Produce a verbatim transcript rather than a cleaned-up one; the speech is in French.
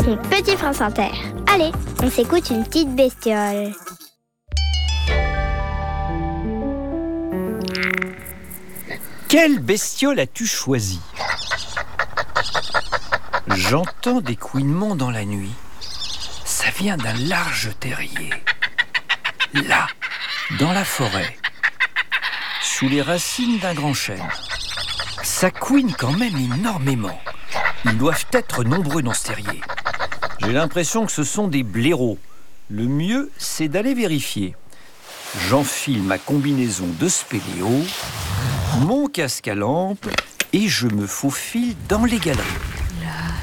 mon petit prince inter. Allez, on s'écoute une petite bestiole. Quelle bestiole as-tu choisi? J'entends des couinements dans la nuit. Ça vient d'un large terrier. Là, dans la forêt, sous les racines d'un grand chêne. Ça couine quand même énormément. Ils doivent être nombreux dans ce terrier. J'ai l'impression que ce sont des blaireaux. Le mieux, c'est d'aller vérifier. J'enfile ma combinaison de spéléo, mon casque à lampe et je me faufile dans les galeries.